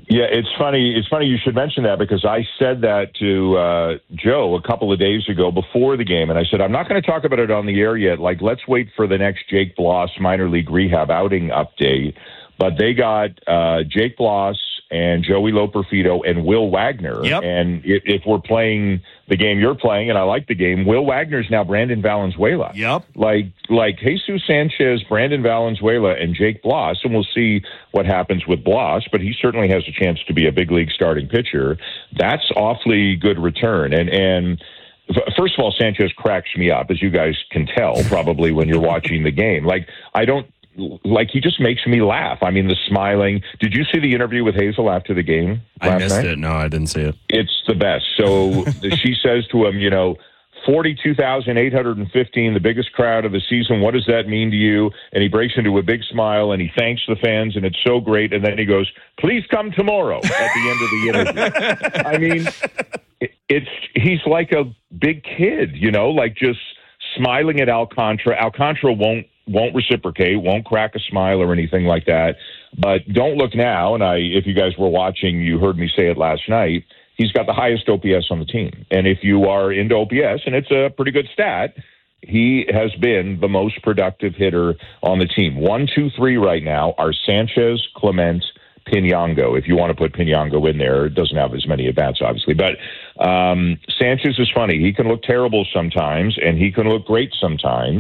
Yeah, it's funny. It's funny you should mention that because I said that to Joe a couple of days ago before the game, and I said I'm not going to talk about it on the air yet. Like, let's wait for the next Jake Bloss minor league rehab outing update. But they got Jake Bloss and Joey Loperfido and Will Wagner. Yep. And if we're playing the game you're playing, and I like the game, Will Wagner's now Brandon Valenzuela. Yep. Like Jesus Sanchez, Brandon Valenzuela, and Jake Bloss, and we'll see what happens with Bloss, but he certainly has a chance to be a big league starting pitcher. That's awfully good return. And first of all, Sanchez cracks me up, as you guys can tell probably when you're watching the game. He just makes me laugh. I mean, the smiling. Did you see the interview with Hazel after the game last night? I missed it. No, I didn't see it. It's the best. So she says to him, 42,815, the biggest crowd of the season. What does that mean to you? And he breaks into a big smile and he thanks the fans, and it's so great. And then he goes, "Please come tomorrow," at the end of the interview. I mean, he's like a big kid, just smiling at Alcantara. Alcantara won't reciprocate, won't crack a smile or anything like that. But don't look now, and if you guys were watching, you heard me say it last night, he's got the highest OPS on the team. And if you are into OPS, and it's a pretty good stat, he has been the most productive hitter on the team. 1, 2, 3 right now are Sanchez, Clement, Pinango. If you want to put Pinango in there, it doesn't have as many at-bats, obviously. But Sanchez is funny. He can look terrible sometimes, and he can look great sometimes.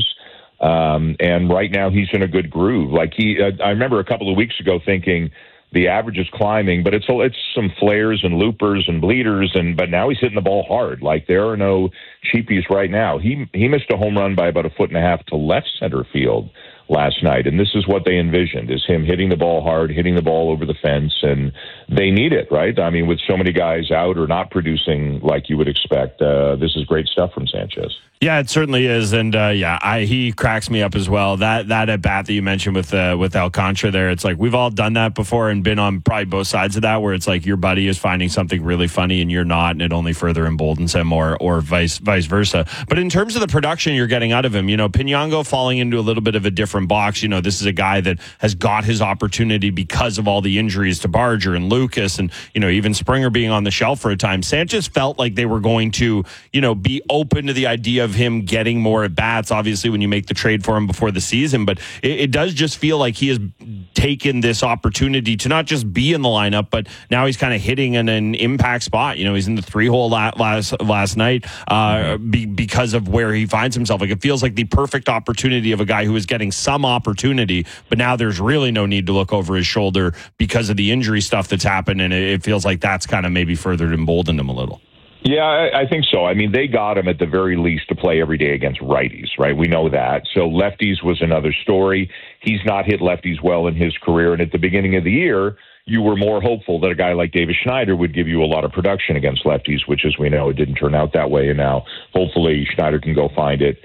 And right now he's in a good groove. I remember a couple of weeks ago thinking the average is climbing, but it's some flares and loopers and bleeders, but now he's hitting the ball hard. Like, there are no cheapies right now. He missed a home run by about 1.5 feet to left center field last night, and this is what they envisioned, is him hitting the ball hard, hitting the ball over the fence, and they need it, right? I mean, with so many guys out or not producing like you would expect, this is great stuff from Sanchez. Yeah, it certainly is, and he cracks me up as well. That at bat that you mentioned with Alcantara there, it's like we've all done that before and been on probably both sides of that, where it's like your buddy is finding something really funny and you're not, and it only further emboldens him, or vice versa. But in terms of the production you're getting out of him, Pinango falling into a little bit of a different box. This is a guy that has got his opportunity because of all the injuries to Barger and Lucas, and even Springer being on the shelf for a time. Sanchez felt like they were going to be open to the idea of him getting more at bats, obviously, when you make the trade for him before the season. But it does just feel like he has taken this opportunity to not just be in the lineup, but now he's kind of hitting in an impact spot. He's in the 3-hole last night because of where he finds himself. Like, it feels like the perfect opportunity of a guy who is getting some opportunity, but now there's really no need to look over his shoulder because of the injury stuff that's happened, and it feels like that's kind of maybe further emboldened him a little. Yeah, I think so. I mean, they got him at the very least to play every day against righties, right? We know that. So lefties was another story. He's not hit lefties well in his career. And at the beginning of the year, you were more hopeful that a guy like Davis Schneider would give you a lot of production against lefties, which, as we know, it didn't turn out that way. And now, hopefully, Schneider can go find it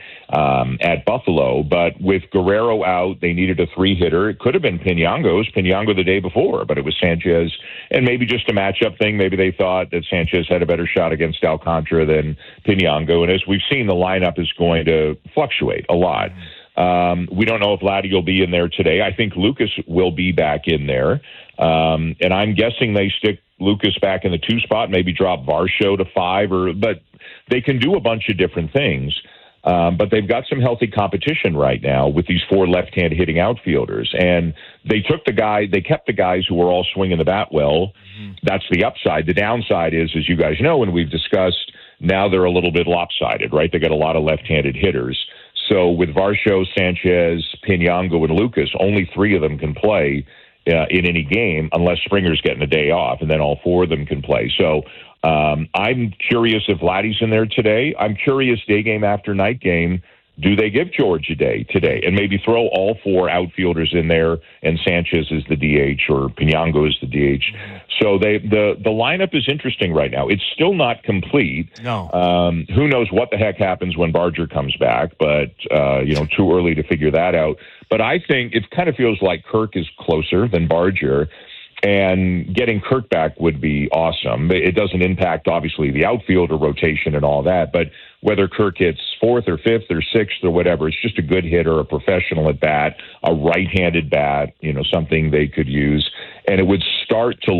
at Buffalo. But with Guerrero out, they needed a 3-hitter. It could have been Pinango the day before, but it was Sanchez. And maybe just a matchup thing. Maybe they thought that Sanchez had a better shot against Alcantara than Pinango. And as we've seen, the lineup is going to fluctuate a lot. We don't know if Vladdy will be in there today. I think Lucas will be back in there. And I'm guessing they stick Lucas back in the 2 spot, maybe drop Varsho to 5, but they can do a bunch of different things. But they've got some healthy competition right now with these 4 left-hand hitting outfielders. And they kept the guys who were all swinging the bat well. Mm-hmm. That's the upside. The downside is, as you guys know, and we've discussed, now they're a little bit lopsided, right? They got a lot of left-handed hitters. So with Varsho, Sanchez, Pinango, and Lucas, only 3 of them can play in any game unless Springer's getting a day off, and then all 4 of them can play. So I'm curious if Vladdy's in there today. I'm curious, day game after night game, do they give George a day today and maybe throw all 4 outfielders in there and Sanchez is the DH or Pinango is the DH? So the lineup is interesting right now. It's still not complete. No. Who knows what the heck happens when Barger comes back, but too early to figure that out. But I think it kind of feels like Kirk is closer than Barger. And getting Kirk back would be awesome. It doesn't impact, obviously, the outfield or rotation and all that, but whether Kirk hits 4th or 5th or 6th or whatever, it's just a good hitter, a professional at bat, a right-handed bat, something they could use. And it would start to